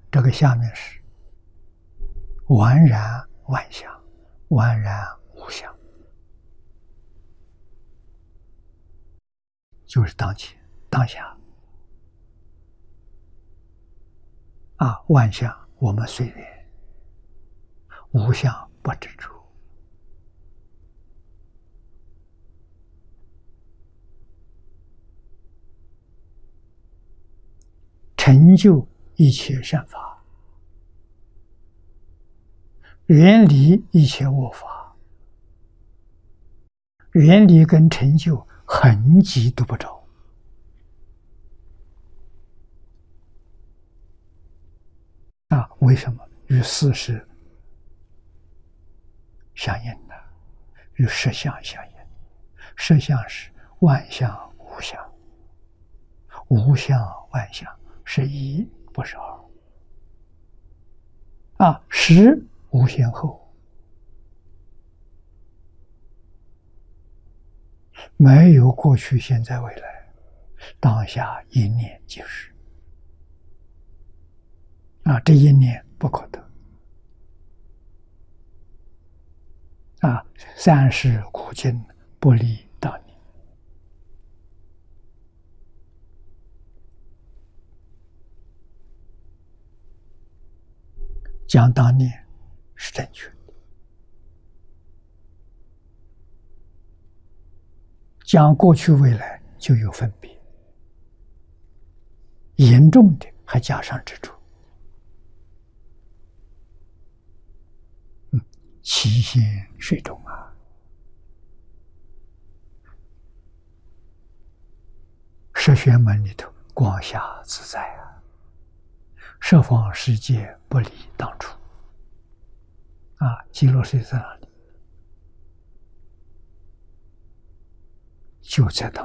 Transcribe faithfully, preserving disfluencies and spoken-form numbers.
这个下面是完然万象，完然无相，就是当前当下啊，万象我们随缘，无相不执着。成就一切善法，远离一切恶法，远离跟成就痕迹都不着。啊，为什么？与事实相应的，与实相相应。实相是万象无相，无相万象是一，不是二。啊，实无先后，没有过去、现在、未来，当下一念即是。啊，这一念不可得。啊，三世古今不离当年。讲当年是正确的，讲过去未来就有分别，严重的还加上执着。嗯，七仙水中啊，十玄门里头光下自在啊，十方世界不离当初。啊，极乐世界在哪里？就在当